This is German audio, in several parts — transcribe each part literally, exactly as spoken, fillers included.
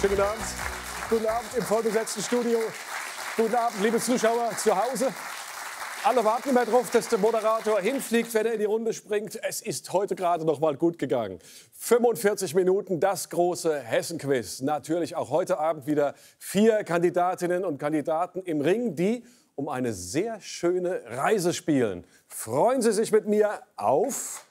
Schönen guten Abend. Guten Abend im vollbesetzten Studio. Guten Abend, liebe Zuschauer zu Hause. Alle warten immer darauf, dass der Moderator hinfliegt, wenn er in die Runde springt. Es ist heute gerade noch mal gut gegangen. fünfundvierzig Minuten, das große Hessen-Quiz. Natürlich auch heute Abend wieder vier Kandidatinnen und Kandidaten im Ring, die um eine sehr schöne Reise spielen. Freuen Sie sich mit mir auf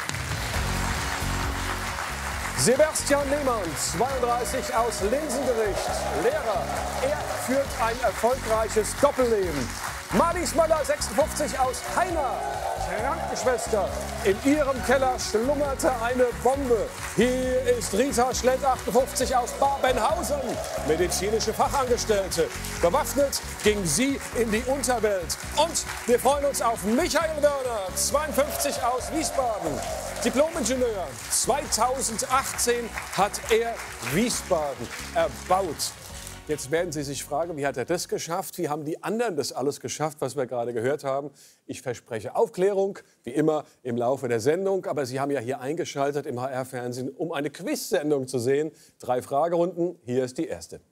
Sebastian Lehmann, zweiunddreißig, aus Linsengericht, Lehrer. Er führt ein erfolgreiches Doppelleben. Marlies Möller, sechsundfünfzig, aus Heiner, Krankenschwester. In ihrem Keller schlummerte eine Bombe. Hier ist Rita Schlett, achtundfünfzig, aus Babenhausen, medizinische Fachangestellte. Bewaffnet ging sie in die Unterwelt. Und wir freuen uns auf Michael Wörner, zweiundfünfzig, aus Wiesbaden. Diplom-Ingenieur. zweitausendachtzehn hat er Wiesbaden erbaut. Jetzt werden Sie sich fragen, wie hat er das geschafft? Wie haben die anderen das alles geschafft, was wir gerade gehört haben? Ich verspreche Aufklärung, wie immer im Laufe der Sendung. Aber Sie haben ja hier eingeschaltet im H R-Fernsehen, um eine Quiz-Sendung zu sehen. Drei Fragerunden, hier ist die erste.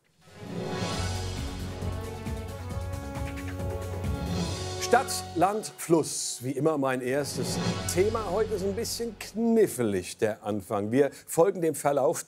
Stadt, Land, Fluss, wie immer mein erstes Thema. Heute ist ein bisschen knifflig der Anfang. Wir folgen dem Verlauf